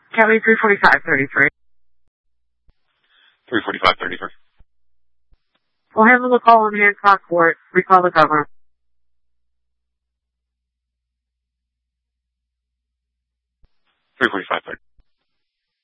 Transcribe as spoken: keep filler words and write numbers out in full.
Kelly three forty-five thirty-three. three forty-five thirty-three. We'll handle the call in Hancock Court. Recall the governor. three forty-five thirty.